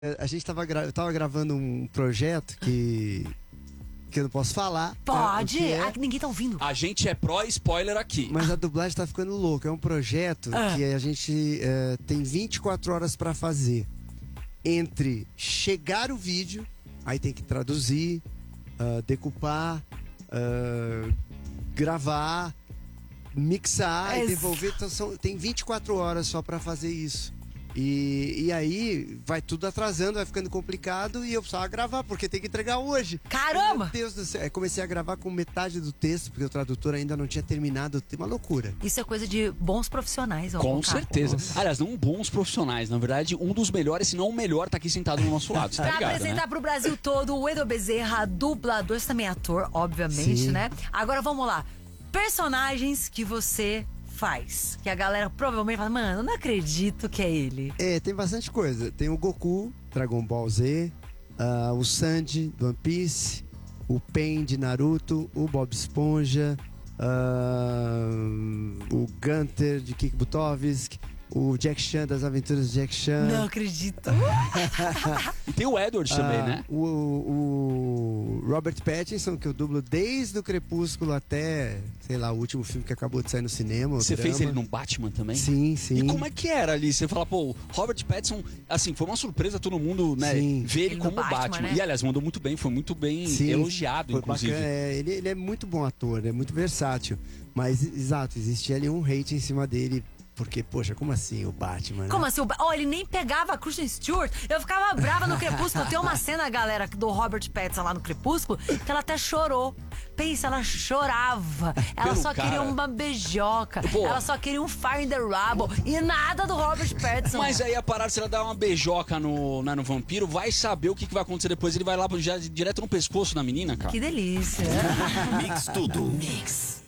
Eu tava gravando um projeto que eu não posso falar. Pode, ninguém tá ouvindo. A gente é pró-spoiler aqui. Mas a dublagem tá ficando louca. É um projeto que a gente tem 24 horas pra fazer. Entre chegar o vídeo, aí tem que traduzir, decupar, gravar, mixar e devolver. Então tem 24 horas só pra fazer isso. E aí vai tudo atrasando, vai ficando complicado e eu precisava gravar, porque tem que entregar hoje. Caramba! Meu Deus do céu. Comecei a gravar com metade do texto, porque o tradutor ainda não tinha terminado. Uma loucura. Isso é coisa de bons profissionais. Com certeza. Nossa. Aliás, não bons profissionais. Na verdade, um dos melhores, se não o melhor, tá aqui sentado no nosso lado. Você tá Pra ligado, apresentar né? pro Brasil todo, o Wendel Bezerra, dublador, você também é ator, obviamente, Sim. né? Agora vamos lá. Personagens que você faz. Que a galera provavelmente fala, mano, não acredito que é ele. Tem bastante coisa. Tem o Goku, Dragon Ball Z, o Sanji, do One Piece, o Pain, de Naruto, o Bob Esponja, o Gunter, de Kik Butovsk, o Jack Chan, das Aventuras de Jack Chan. Não acredito. E tem o Edward também, né? O Robert Pattinson, que eu dublo desde o Crepúsculo até, sei lá, o último filme que acabou de sair no cinema. Você drama. fez ele no Batman também? Sim, sim. E como é que era ali? Você fala, pô, Robert Pattinson, assim, foi uma surpresa todo mundo, né, Sim. ver ele Ele como no Batman, Batman. né? E aliás, mandou muito bem, foi muito bem Sim, elogiado, foi inclusive. bacana. Ele é muito bom ator, é muito versátil. Mas, exato, existia ali um hate em cima dele. Porque, poxa, como assim o Batman? Né? Como assim? Ele nem pegava a Kristen Stewart. Eu ficava brava no Crepúsculo. Tem uma cena, galera, do Robert Pattinson lá no Crepúsculo, que ela até chorou. Pensa, ela chorava. Ela Pelo só cara. queria uma beijoca. Pô. Ela só queria um Fire in the Rubble. E nada do Robert Pattinson. Mas aí a parada, se ela dar uma beijoca no vampiro, vai saber o que vai acontecer depois. Ele vai lá já direto no pescoço da menina, cara. Que delícia. Mix tudo. Mix.